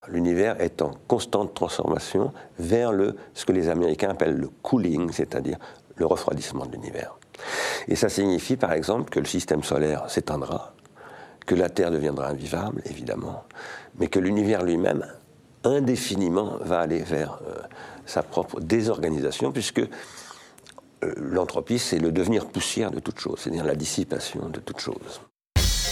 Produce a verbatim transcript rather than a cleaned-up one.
L'univers est en constante transformation vers le, ce que les Américains appellent le cooling, c'est-à-dire le refroidissement de l'univers. Et ça signifie par exemple que le système solaire s'éteindra, que la Terre deviendra invivable, évidemment, mais que l'univers lui-même, indéfiniment, va aller vers euh, sa propre désorganisation, puisque euh, l'entropie, c'est le devenir poussière de toute chose, c'est-à-dire la dissipation de toute chose.